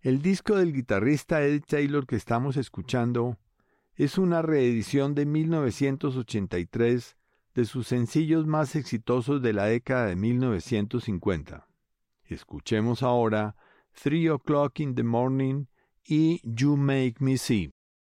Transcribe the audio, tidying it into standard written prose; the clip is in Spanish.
El disco del guitarrista Ed Taylor que estamos escuchando es una reedición de 1983 de sus sencillos más exitosos de la década de 1950. Escuchemos ahora 3 O'Clock in the Morning y You Make Me See.